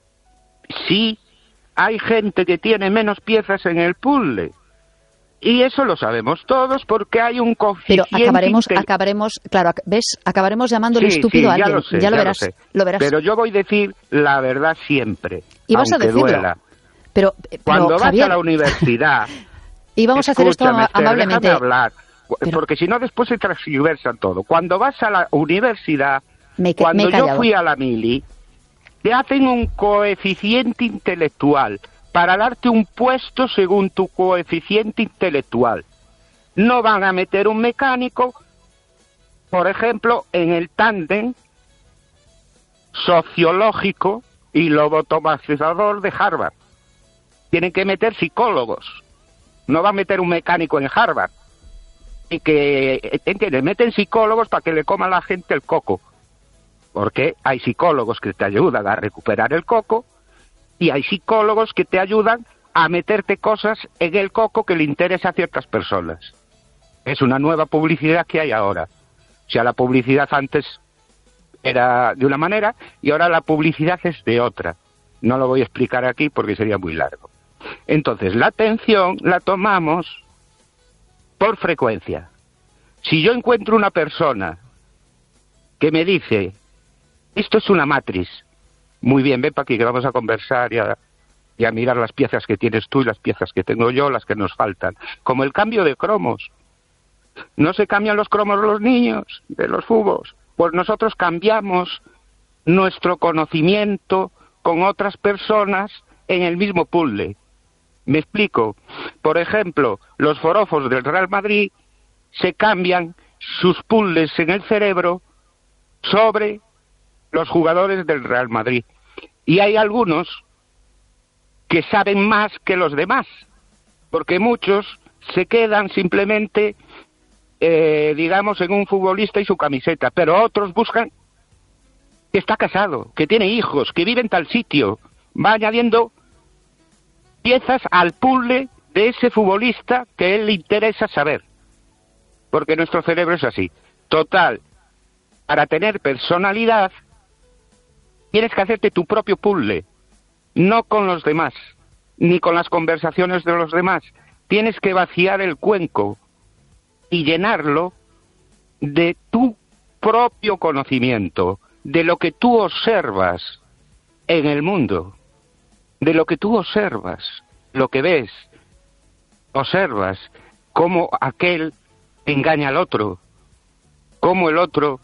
Sí, hay gente que tiene menos piezas en el puzzle. Y eso lo sabemos todos porque hay un coeficiente... Pero acabaremos, inter... acabaremos, claro, ¿ves? Acabaremos llamándole sí, estúpido sí, a alguien. Ya lo sé, ya lo ya verás, lo, sé. lo verás. Pero yo voy a decir la verdad siempre, y vas aunque a decirlo. duela. Pero, pero, Cuando vas Javier... a la universidad... y vamos a hacer esto Esther, amablemente. Déjame hablar, pero... porque si no después se transgiversa todo. Cuando vas a la universidad, me, cuando me yo fui a la mili, te hacen un coeficiente intelectual para darte un puesto según tu coeficiente intelectual. No van a meter un mecánico, por ejemplo, en el tándem sociológico y lobotomizador de Harvard. Tienen que meter psicólogos. No va a meter un mecánico en Harvard. Y que, ¿entiendes? Meten psicólogos para que le coma a la gente el coco. Porque hay psicólogos que te ayudan a recuperar el coco y hay psicólogos que te ayudan a meterte cosas en el coco que le interesa a ciertas personas. Es una nueva publicidad que hay ahora. O sea, la publicidad antes era de una manera y ahora la publicidad es de otra. No lo voy a explicar aquí porque sería muy largo. Entonces, la atención la tomamos por frecuencia. Si yo encuentro una persona que me dice, esto es una matriz, muy bien, ven para aquí que vamos a conversar y a, y a mirar las piezas que tienes tú y las piezas que tengo yo, las que nos faltan. Como el cambio de cromos. No se cambian los cromos los niños de los fubos, pues nosotros cambiamos nuestro conocimiento con otras personas en el mismo puzzle. Me explico. Por ejemplo, los forofos del Real Madrid se cambian sus puzzles en el cerebro sobre los jugadores del Real Madrid. Y hay algunos que saben más que los demás, porque muchos se quedan simplemente, eh, digamos, en un futbolista y su camiseta, pero otros buscan que está casado, que tiene hijos, que vive en tal sitio, va añadiendo piezas al puzzle de ese futbolista que a él le interesa saber, porque nuestro cerebro es así. Total, para tener personalidad tienes que hacerte tu propio puzzle, no con los demás, ni con las conversaciones de los demás. Tienes que vaciar el cuenco y llenarlo de tu propio conocimiento, de lo que tú observas en el mundo, de lo que tú observas, lo que ves. Observas cómo aquel engaña al otro, cómo el otro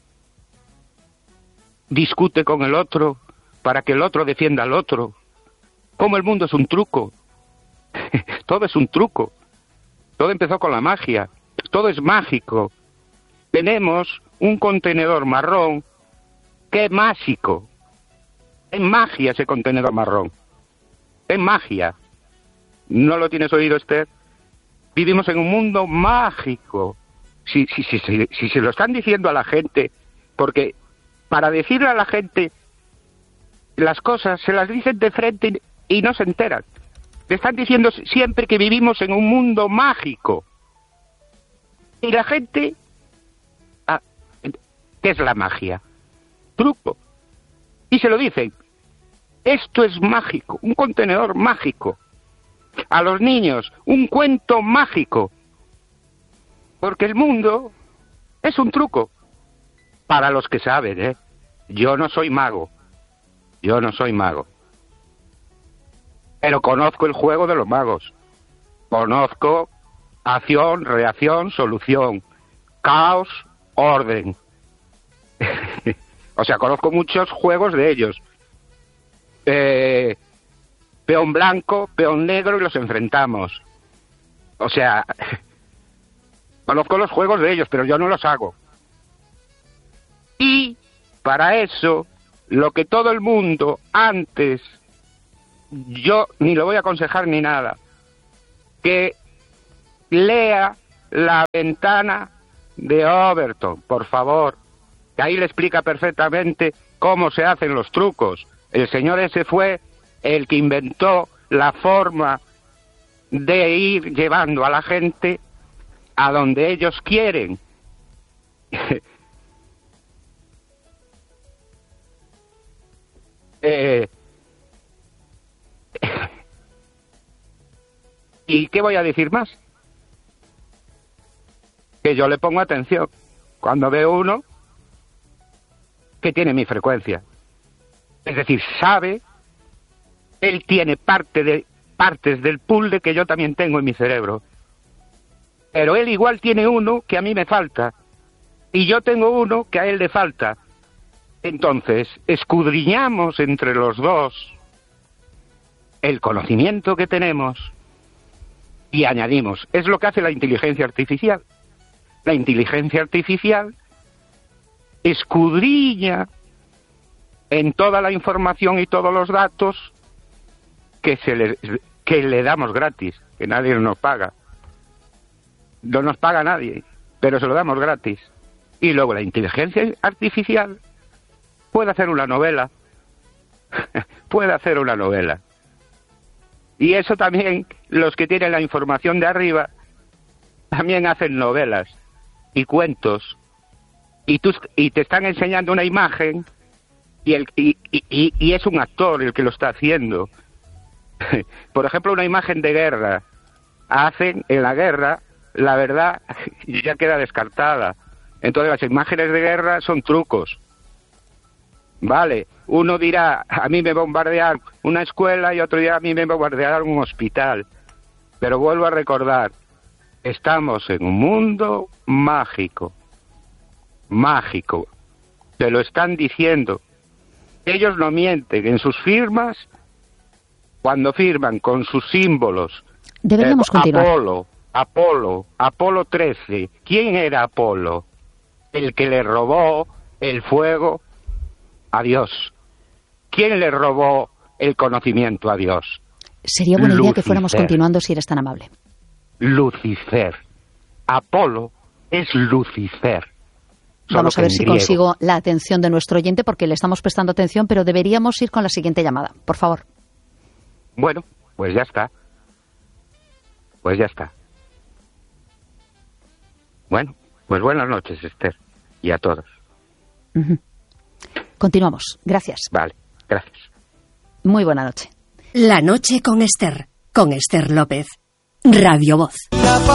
discute con el otro para que el otro defienda al otro, cómo el mundo es un truco. Todo es un truco. Todo empezó con la magia. Todo es mágico. Tenemos un contenedor marrón que es mágico. Es magia ese contenedor marrón. Es magia. ¿No lo tienes oído, Esther? Vivimos en un mundo mágico. Si, si, si, si, si se lo están diciendo a la gente, porque para decirle a la gente las cosas se las dicen de frente y no se enteran. Le están diciendo siempre que vivimos en un mundo mágico. Y la gente... Ah, ¿qué es la magia? Truco. Y se lo dicen. Esto es mágico, un contenedor mágico. A los niños, un cuento mágico. Porque el mundo es un truco. Para los que saben, ¿eh? Yo no soy mago. Yo no soy mago. Pero conozco el juego de los magos. Conozco acción, reacción, solución. Caos, orden. O sea, conozco muchos juegos de ellos. Eh, peón blanco, peón negro y los enfrentamos. O sea, conozco los juegos de ellos, pero yo no los hago. Y para eso, lo que todo el mundo antes, yo ni lo voy a aconsejar ni nada, que lea La ventana de Overton, por favor, que ahí le explica perfectamente cómo se hacen los trucos. El señor ese fue el que inventó la forma de ir llevando a la gente a donde ellos quieren. eh, ¿Y qué voy a decir más? Que yo le pongo atención cuando veo uno que tiene mi frecuencia. Es decir, sabe, él tiene parte de, partes del puzzle que yo también tengo en mi cerebro. Pero él igual tiene uno que a mí me falta. Y yo tengo uno que a él le falta. Entonces, escudriñamos entre los dos el conocimiento que tenemos y añadimos. Es lo que hace la inteligencia artificial. La inteligencia artificial escudriña en toda la información y todos los datos que, se le, que le damos gratis, que nadie nos paga. No nos paga nadie, pero se lo damos gratis. Y luego la inteligencia artificial puede hacer una novela. Puede hacer una novela. Y eso también, los que tienen la información de arriba, también hacen novelas y cuentos. Y, tú, y te están enseñando una imagen y, el, y, y, y es un actor el que lo está haciendo. Por ejemplo, una imagen de guerra. Hacen en la guerra, la verdad, ya queda descartada. Entonces las imágenes de guerra son trucos. Vale, uno dirá, a mí me bombardean una escuela y otro día a mí me bombardearon un hospital. Pero vuelvo a recordar, estamos en un mundo mágico. Mágico. Te lo están diciendo. Ellos no mienten en sus firmas cuando firman con sus símbolos. Deberíamos eh, continuar. Apolo, Apolo, Apolo trece. ¿Quién era Apolo? El que le robó el fuego a Dios. ¿Quién le robó el conocimiento a Dios? Sería buena idea Lucifer. que fuéramos continuando si eres tan amable. Lucifer. Apolo es Lucifer. Solo Vamos a que ver en si griego. consigo la atención de nuestro oyente porque le estamos prestando atención, pero deberíamos ir con la siguiente llamada. Por favor. Bueno, pues ya está. Pues ya está. Bueno, pues buenas noches, Esther. Y a todos. Uh-huh. Continuamos. Gracias. Vale, gracias. Muy buena noche. La noche con Esther, con Esther López. Radio Voz.